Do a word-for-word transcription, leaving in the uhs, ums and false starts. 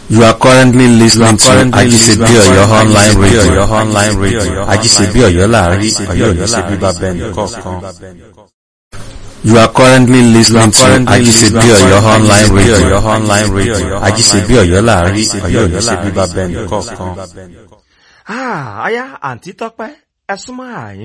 You are currently listening to Ajisebi Oyo online radio. Online radio. Ajisebi Oyo láàrin Ọ̀yọ́ Ọ̀yọ́ ṣe bíbá bẹ́ẹ̀ni kọ̀ọ̀kan. You are currently listening to Ajisebi Oyo online radio. Online radio. Ajisebi Oyo láàrin Ọ̀yọ́ Ọ̀yọ́ ṣe bíbá bẹ́ẹ̀ni kọ̀ọ̀kan. Ah, aya àǹtí Tọ́pẹ́, ẹ súnmọ́ àyín.